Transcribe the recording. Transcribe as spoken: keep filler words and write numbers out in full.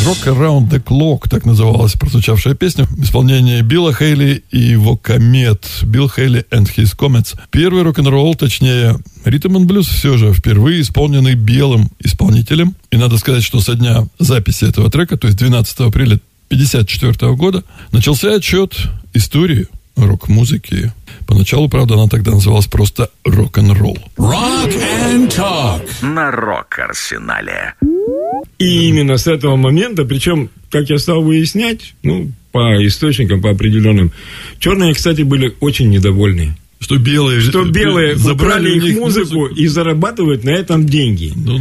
Rock Around the Clock, так называлась прозвучавшая песня, в исполнении Билла Хейли и его комет. Билл Хейли and his Comets. Первый рок-н-ролл, точнее, ритм and блюз все же впервые исполненный белым исполнителем. И надо сказать, что со дня записи этого трека, то есть двенадцатого апреля тысяча девятьсот пятьдесят четвёртого года, начался отчет истории рок-музыки. Поначалу, правда, она тогда называлась просто рок-н-ролл. Rock and Talk на Рок-Арсенале. И именно с этого момента, причем, как я стал выяснять, ну, по источникам, по определенным, черные, кстати, были очень недовольны. Что белые, что белые забрали украли у них их музыку, музыку и зарабатывают на этом деньги. Ну,